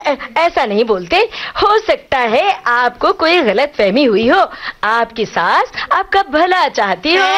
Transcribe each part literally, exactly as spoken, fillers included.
ऐसा नहीं बोलते, हो सकता है आपको कोई गलत फहमी हुई हो। आपकी सास आपका भला चाहती हो।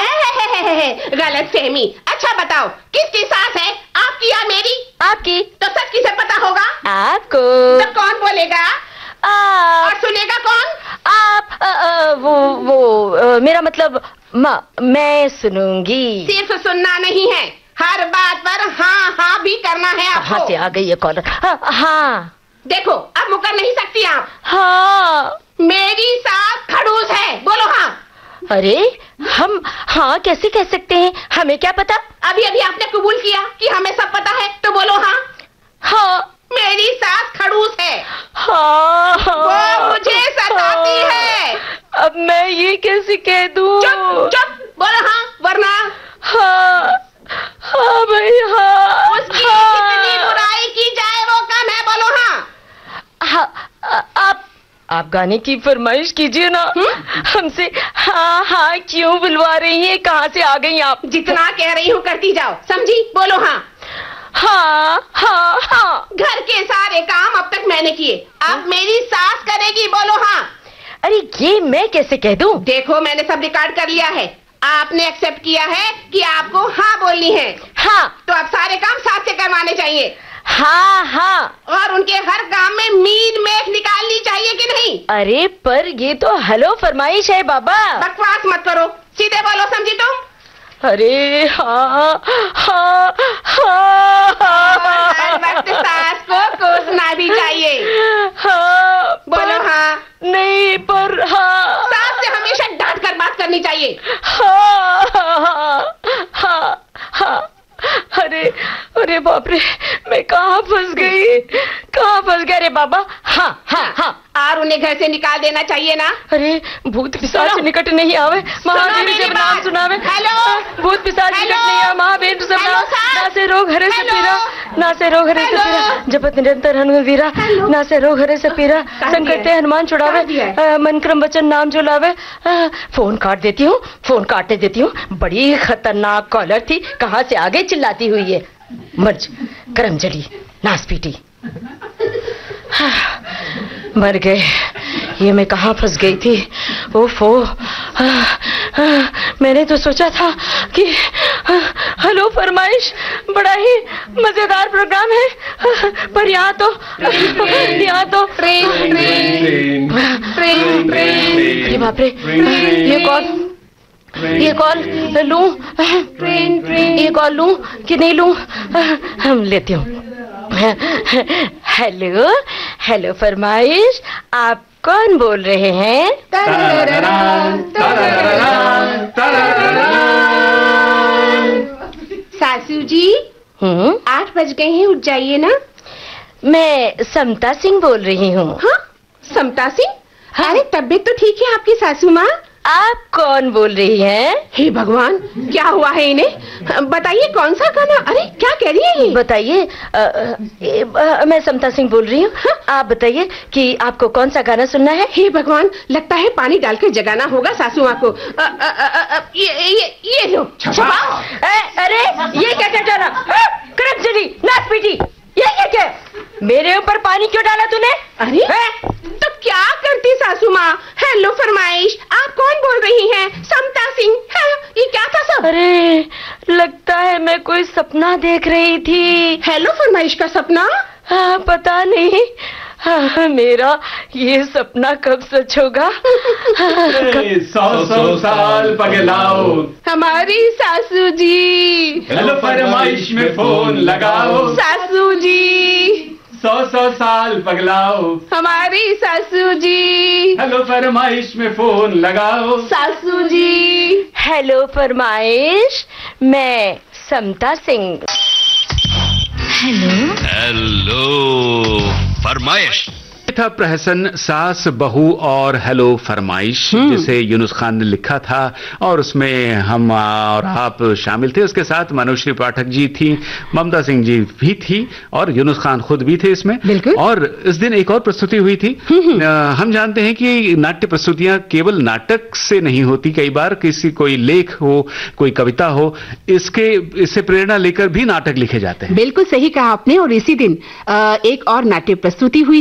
गलत फहमी? अच्छा बताओ, किसकी सास है, आपकी या मेरी? आपकी। तो सच किसे पता होगा? आपको। तो कौन बोलेगा? आप। और सुनेगा कौन? आप। आ, आ, वो वो आ, मेरा मतलब माँ, मैं सुनूंगी। सिर्फ सुनना नहीं है, हर बात पर हाँ हाँ भी करना है आपको। कहाँ से आ गई ये कॉलर? हाँ, हाँ। देखो, अब मुकर नहीं सकती आप। हाँ। मेरी सास खड़ूस है, बोलो हाँ। अरे हम हाँ कैसे कह सकते हैं, हमें क्या पता। अभी अभी आपने कबूल किया कि हमें सब पता है, तो बोलो हाँ। हाँ। मेरी सास खड़ूस है। हाँ, हाँ। वो मुझे सताती हाँ, है। अब मैं ये कैसे कह दूं? चुप चुप, बोलो हाँ, वरना। हाँ हाँ भाई हाँ। उसकी हाँ, कितनी बुराई की जाए वो कम है, बोलो हाँ। हाँ, आप आप गाने की फरमाइश कीजिए ना। हमसे हाँ हाँ क्यों बुलवा रही हैं, कहाँ से आ गई आप? जितना कह रही हूँ करती जाओ, समझी? बोलो हाँ। हाँ हाँ हाँ। घर के सारे काम अब तक मैंने किए, अब मेरी सास करेगी, बोलो हाँ। अरे ये मैं कैसे कह दूं? देखो, मैंने सब रिकॉर्ड कर लिया है, आपने एक्सेप्ट किया है कि आपको हाँ बोलनी है। हाँ। तो अब सारे काम साथ से करवाने चाहिए। हाँ हाँ। और उनके हर काम में मीन मेख निकालनी चाहिए कि नहीं? अरे पर ये तो हेलो फरमाइश है बाबा। बकवास मत करो, सीधे बोलो, समझी तुम? अरे हाँ हाँ हाँ हाँ। हर वक्त सास को कोसना भी चाहिए। हाँ बोलो हाँ। नहीं पर हाँ। सास से हमेशा डांट कर बात करनी चाहिए। हाँ हाँ हाँ हाँ। अरे अरे बाप रे, मैं कहाँ फंस गई, कहाँ फंस गया रे बाबा। हाँ हाँ हाँ। और उन्हें घर से निकाल देना चाहिए ना। अरे भूत पिशाच निकट नहीं आवे, महादेव जब नाम सुनावे। हेलो। भूत पिशाच निकट नहीं आवे, महादेव सब नाम। ना से रोग हरे से पीरा, ना से रोग हरे से पीरा, जपत निरंतर हनुमान वीरा। ना से रोग हरे से पीरा, संकट हनुमान छुड़ावे, मन क्रम वचन नाम जो लावे। फोन काट देती हूँ, फोन काटने देती हूँ। बड़ी खतरनाक कॉलर थी, कहाँ से आगे चिल्लाती हुई है। मर्ज करम जली नास पीटी। मर गए, ये मैं कहाँ फंस गई थी। ओफो, मैंने तो सोचा था कि हेलो फरमाइश बड़ा ही मजेदार प्रोग्राम है, पर यहाँ तो यहाँ तो ट्रेन ट्रेन ट्रेन ट्रेन। ये बाप रे, ये कौन, ये कॉल लूं? ट्रेन ट्रेन ये कॉल लूं कि नहीं लूं? हम लेती हूँ। हेलो हेलो फरमाइश, आप कौन बोल रहे हैं? सासू जी, हम्म, आठ बज गए हैं, उठ जाइए ना। मैं समता सिंह बोल रही हूँ। हाँ, समता सिंह? हाँ। अरे तबीयत तो ठीक है आपकी सासू माँ? आप कौन बोल रही हैं? हे भगवान, क्या हुआ है इन्हें? बताइए कौन सा गाना? अरे क्या कह रही है ये? बताइए। मैं समता सिंह बोल रही हूँ। आप बताइए कि आपको कौन सा गाना सुनना है? हे भगवान, लगता है पानी डाल के जगाना होगा सासू माँ को। अ, अ, अ, अ, ये ये ये लो छपाओ। अरे ये क्या क्या डाला? करम चली नाच पीटी, ये क्या क्या? मेरे ऊपर पानी क्यों डाला तूने? अरे है? तो क्या करती सासू माँ? हेलो फरमाइश, आप कौन बोल रही हैं? समता सिंह है? ये क्या था सब? अरे लगता है मैं कोई सपना देख रही थी। हेलो फरमाइश का सपना? हाँ, पता नहीं। हाँ, मेरा ये सपना कब सच होगा? सौ सौ साल पगलाओ हमारी सासू जी। हेलो फरमाइश में फोन लगाओ। सासू जी। सौ सौ साल पगलाओ हमारी सासू जी। हेलो फरमाइश में फोन लगाओ। सासू जी। हेलो फरमाइश, मैं समता सिंह। हेलो हेलो फरमाइश, था प्रहसन सास बहू और हेलो फरमाइश, जिसे यूनुस खान ने लिखा था और उसमें हम और आप शामिल थे। उसके साथ मनोश्री पाठक जी थी, ममता सिंह जी भी थी और यूनुस खान खुद भी थे इसमें। और इस दिन एक और प्रस्तुति हुई थी। आ, हम जानते हैं कि नाट्य प्रस्तुतियां केवल नाटक से नहीं होती, कई बार किसी कोई लेख हो, कोई कविता हो, इसके इससे प्रेरणा लेकर भी नाटक लिखे जाते हैं। बिल्कुल सही कहा आपने। और इसी दिन एक और नाट्य प्रस्तुति हुई